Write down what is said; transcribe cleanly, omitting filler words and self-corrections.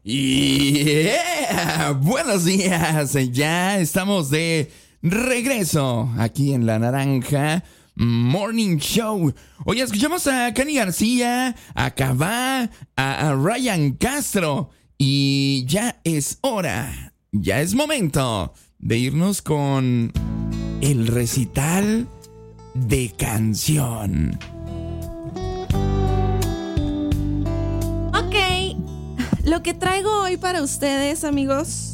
Buenos días, ya estamos de regreso aquí en La Naranja Morning Show. Hoy escuchamos a Cani García, a Cabá, a Ryan Castro y ya es hora, ya es momento de irnos con el recital de canción. Ok, lo que traigo hoy para ustedes, amigos,